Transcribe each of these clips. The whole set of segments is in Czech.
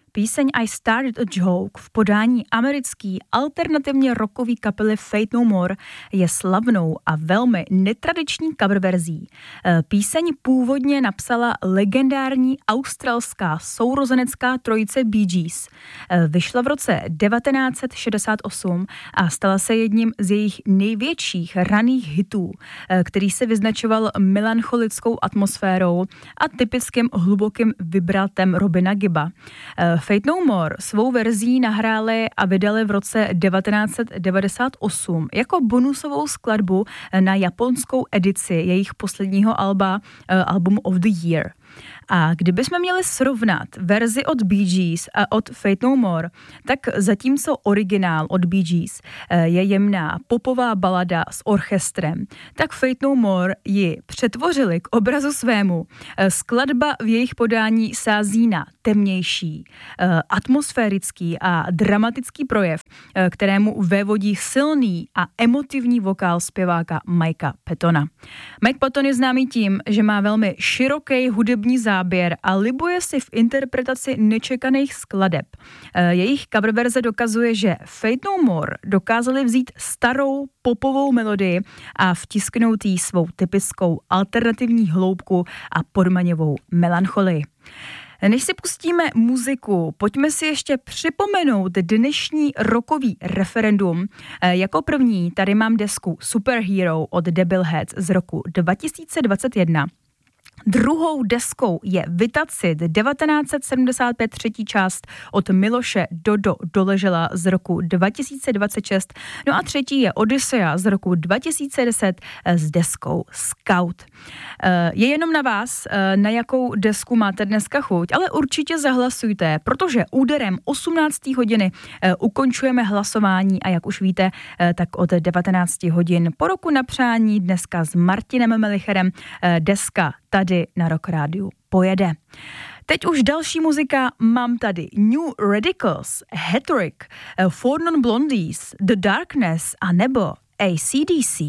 Píseň I Started a Joke v podání americký alternativně rockový kapely Fate No More je slavnou a velmi netradiční coververzí. Píseň původně napsala legendární australská sourozenecká trojice Bee Gees. Vyšla v roce 1968 a stala se jedním z jejich největších raných hitů, který se vyznačoval melancholickou atmosférou a typickým hlubokým vibratem Robina Gibba. Fate No More svou verzí nahráli a vydali v roce 1998 jako bonusovou skladbu na japonskou edici jejich posledního alba Album of the Year. A kdybychom měli srovnat verzi od Bee Gees a od Fate No More, tak zatímco originál od Bee Gees je jemná popová balada s orchestrem, tak Fate No More ji přetvořili k obrazu svému. Skladba v jejich podání sází na temnější, atmosférický a dramatický projev, kterému vévodí silný a emotivní vokál zpěváka Mikea Pattona. Mike Patton je známý tím, že má velmi široký hudební záběr a libuje si v interpretaci nečekaných skladeb. Jejich coververze dokazuje, že Fate No More dokázali vzít starou popovou melodii a vtisknout jí svou typickou alternativní hloubku a podmaňovou melancholii. Než si pustíme muziku, pojďme si ještě připomenout dnešní rockový referendum. Jako první tady mám desku Superhero od Debil Heads z roku 2021. Druhou deskou je Vitacid 1975 třetí část od Miloše Dodo Doležela z roku 2026. No a třetí je Odyssea z roku 2010 s deskou Scout. Je jenom na vás, na jakou desku máte dneska chuť, ale určitě zahlasujte, protože úderem 18. hodiny ukončujeme hlasování a jak už víte, tak od 19 hodin po roku na přání dneska s Martinem Melicherem deska tady na Rock Rádiu pojede. Teď už další muzika, mám tady New Radicals, Hattrick, Four Non Blondies, The Darkness a nebo AC/DC.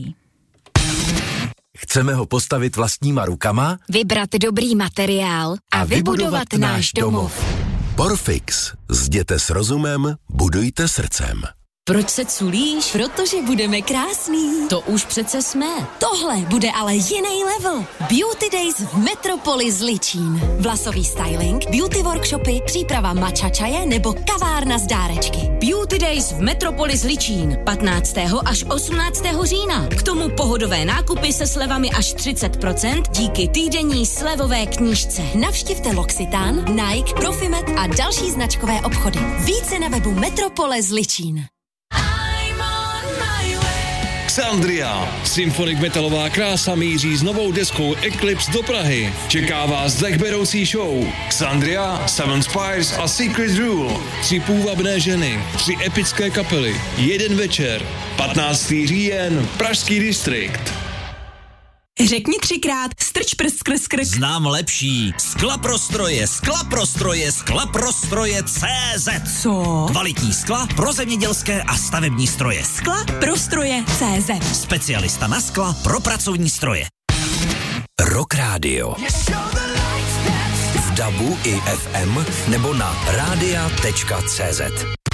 Chceme ho postavit vlastníma rukama, vybrat dobrý materiál a vybudovat náš domov. Porfix. Zděte s rozumem, budujte srdcem. Proč se culíš? Protože budeme krásný. To už přece jsme. Tohle bude ale jiný level. Beauty Days v Metropolis Ličín. Vlasový styling, beauty workshopy, příprava matcha čaje nebo kavárna z dárečky. Beauty Days v Metropolis Ličín 15. až 18. října. K tomu pohodové nákupy se slevami až 30% díky týdenní slevové knížce. Navštivte L'Occitane, Nike, Profimet a další značkové obchody. Více na webu Metropolis Ličín. Xandria. Symphonic metalová krása míří s novou deskou Eclipse do Prahy. Čeká vás dechberoucí show. Xandria, Seven Spires a Secret Rule. 3 půvabné ženy, 3 epické kapely, 1 večer. 15. říjen, Pražský distrikt. Řekni 3krát, strč prst skrz krk. Znám lepší. Skla prostroje CZ. Co? Kvalitní skla pro zemědělské a stavební stroje. Skla prostroje CZ. Specialista na skla pro pracovní stroje. Rock Radio. V DABu i FM nebo na radia.cz.